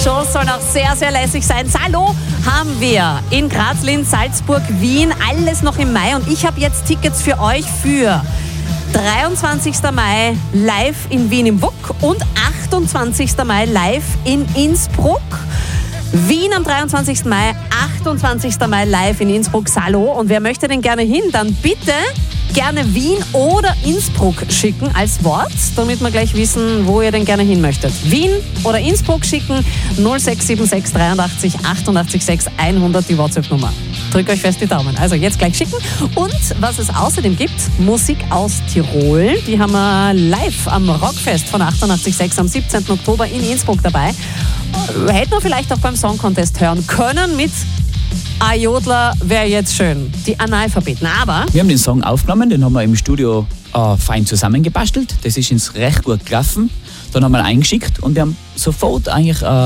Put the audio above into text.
Shows sollen auch sehr, sehr lässig sein. Salo haben wir in Graz, Linz, Salzburg, Wien, alles noch im Mai. Und ich habe jetzt Tickets für euch für 23. Mai live in Wien im WUK und 28. Mai live in Innsbruck. Wien am 23. Mai, 28. Mai live in Innsbruck, Salo. Und wer möchte denn gerne hin, dann bitte gerne Wien oder Innsbruck schicken als Wort, damit wir gleich wissen, wo ihr denn gerne hin möchtet. Wien oder Innsbruck schicken, 0676 83 88 6 100 die WhatsApp-Nummer. Drückt euch fest die Daumen. Also jetzt gleich schicken. Und was es außerdem gibt, Musik aus Tirol. Die haben wir live am Rockfest von 88.6 am 17. Oktober in Innsbruck dabei. Hätten wir vielleicht auch beim Song Contest hören können mit Jodler wäre jetzt schön. Die Analphabeten. Aber wir haben den Song aufgenommen, den haben wir im Studio fein zusammengebastelt. Das ist uns recht gut gelaufen. Dann haben wir ihn eingeschickt und wir haben sofort eigentlich